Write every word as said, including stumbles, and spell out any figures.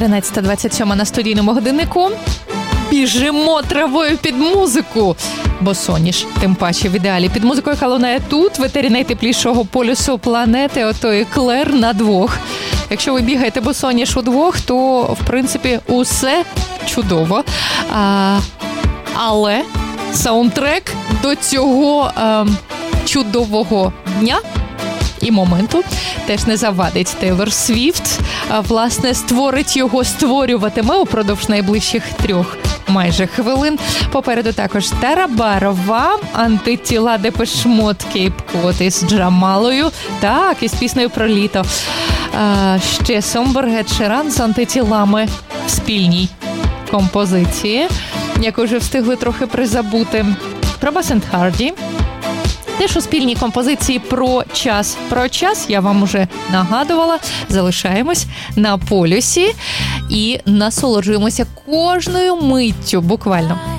тринадцята двадцять сім на студійному годиннику. Біжимо травою під музику. Босоніж, тим паче в ідеалі. Під музику, яка лунає тут, в етері найтеплішого полюсу планети, отої Клер на двох. Якщо ви бігаєте босоніж удвох, то, в принципі, усе чудово. А, але саундтрек до цього а, чудового дня і моменту теж не завадить. Тейлор Свіфт, а, власне, створить його, створюватиме упродовж найближчих трьох майже хвилин. Попереду також Тарабарова, антитіла Депеш Мод, Кейп Кот із Джамалою, так, із піснею про літо. А, ще Сомбер, Ед Шеран з антитілами в спільній композиції, яку вже встигли трохи призабути. Про Бас енд Харді. Теж у спільній композиції про час. Про час я вам уже нагадувала. Залишаємось на полюсі і насолоджуємося кожною миттю, буквально.